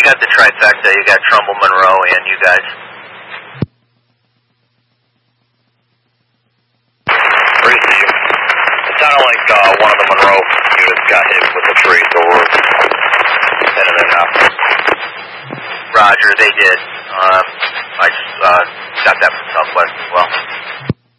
got the trifecta. You got Trumbull, Monroe, and you guys. Receive. It sounded like one of the Monroe units got hit with a tree, so we're heading there now. Roger, they did. I just got that from Southwest as well.